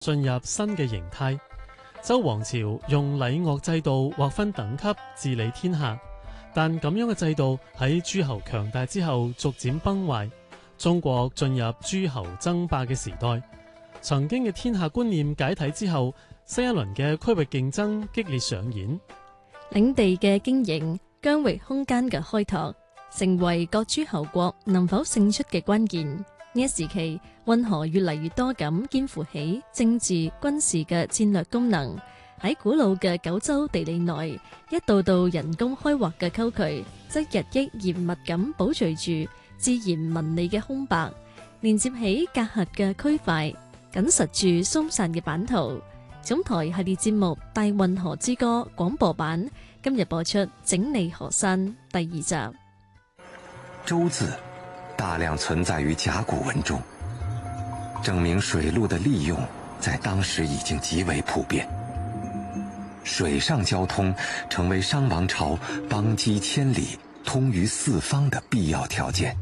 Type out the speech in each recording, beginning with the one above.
進入新嘅形態。周王朝用禮樂制度劃分等級治理天下，但咁樣嘅制度喺諸侯強大之後逐漸崩壞。中國進入諸侯爭霸嘅時代，曾經嘅天下觀念解體之後，新一輪嘅區域競爭激烈上演。 領地嘅經營、疆域空間嘅開拓，成為各諸侯國能否勝出嘅關鍵。呢一時期，運河越嚟越多咁肩負起政治、軍事嘅戰略功能。喺古老嘅九州地理內，一道道人工開劃嘅溝渠，則日益嚴密咁保存住自然紋理嘅空白，連接起隔閡嘅區塊，緊實住鬆散嘅版圖。總台系列節目《大運河之歌》廣播版今日播出《整理河山》第2集。 舟字大量存在於甲骨文中，證明水路的利用在當時已經極為普遍。水上交通成為商王朝邦畿千里、通於四方的必要條件。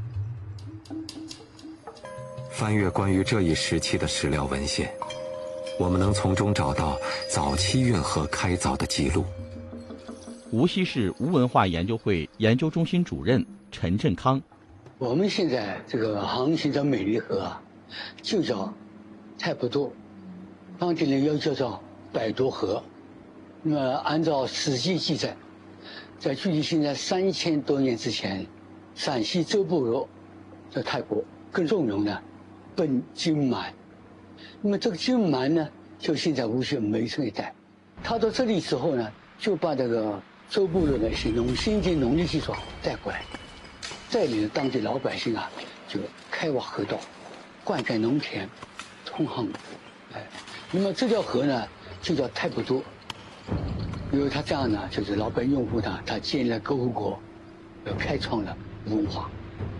翻閱關於這一時期的史料文獻，我們能從中找到早期運河開鑿的記錄。 無錫市吳文化研究會研究中心主任陳振康： 我們現在這個航行的美麗河啊，就叫太伯渡，當地人又叫做百度河。那麼按照《史記》記載，在距離現在3000多年之前，陝西周部落的太伯跟仲永呢奔荊蠻。那麼這個荊蠻呢，就現在無錫梅城一帶。他到這裡之後呢，就把這個周部落的一些先進農業技術帶過來，帶領當地老百姓啊，就開挖河道，灌溉農田，通航。那麼這條河呢，就叫太伯渡。因為他這樣呢，就是老百姓用戶呢，他建立了共和國，開創了文化。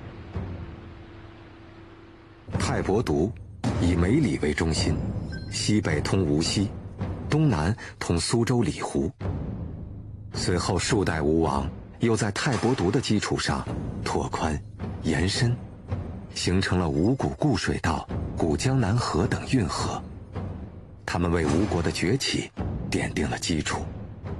太伯渡以梅里為中心，西北通無錫，東南通蘇州裡湖。隨後數代吳王又在太伯渡的基礎上拓寬、延伸，形成了五股固水道、古江南河等運河。他們為吳國的崛起奠定了基礎。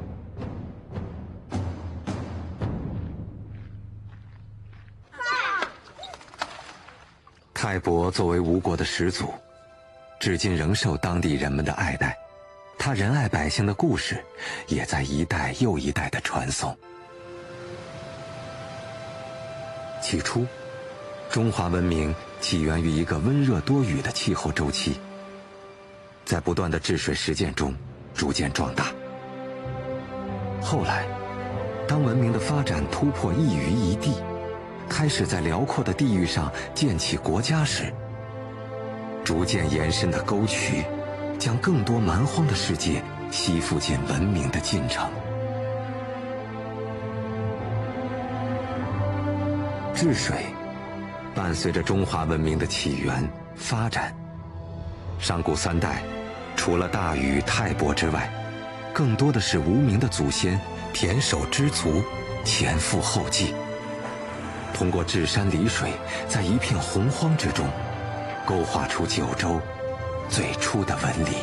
太伯作為吳國的始祖，至今仍受當地人們的愛戴。他仁愛百姓的故事，也在一代又一代的傳頌。起初，中華文明起源於一個溫熱多雨的氣候週期，在不斷的治水實踐中逐漸壯大。後來，當文明的發展突破一隅一地，開始在遼闊的地域上建起國家時，逐漸延伸的溝渠將更多蠻荒的世界吸附進文明的進程。治水伴隨着中華文明的起源發展，上古三代除了大禹、太伯之外，更多的是無名的祖先胼手胝足，前赴後繼，通過治山理水，在一片洪荒之中勾畫出九州最初的紋理。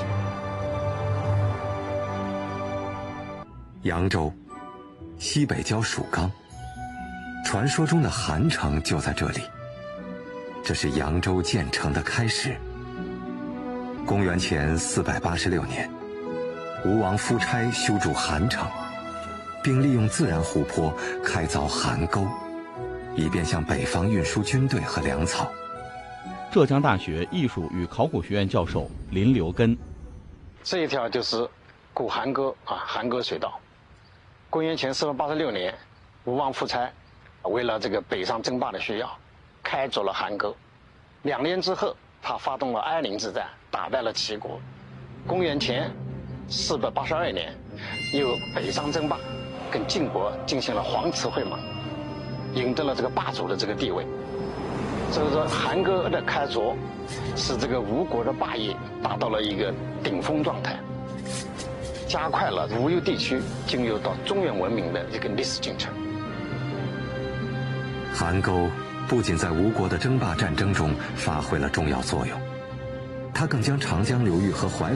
揚州，西北郊蜀剛，傳說中的韓城就在這裡。這是揚州建成的開始。公元前486年，吳王夫差修築韓城，並利用自然湖泊開鑿韓溝，以便向北方運輸軍隊和糧草。 浙江大學藝術與考古學院教授林留根： 這一條就是古韓溝啊，韓溝水道。公元前486年，吳王夫差為了這個北上爭霸的需要，開鑿了韓溝。2年之後，他發動了哀陵之戰，打敗了齊國。公元前482年，又北上爭霸，跟晉國進行了黃池會盟，贏得了這個霸主的這個地位。所以說，韓溝的開鑿使這個吳國的霸業達到了一個頂峰狀態，加快了吳越地區進入到中原文明的一個歷史進程。 韓溝不僅在吳國的爭霸戰爭中發揮了重要作用， 他更将长江流域和淮